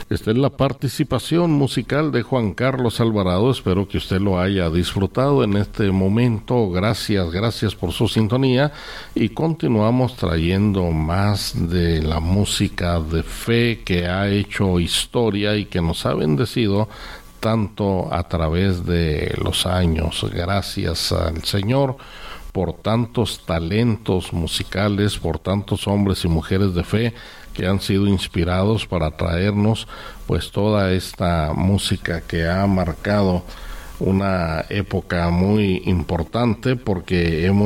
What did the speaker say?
Esta es la participación musical de Juan Carlos Alvarado. Espero que usted lo haya disfrutado en este momento. Gracias por su sintonía. Y continuamos trayendo más de la música de fe que ha hecho historia y que nos ha bendecido tanto a través de los años. Gracias al Señor por tantos talentos musicales, por tantos hombres y mujeres de fe que han sido inspirados para traernos pues toda esta música que ha marcado una época muy importante, porque hemos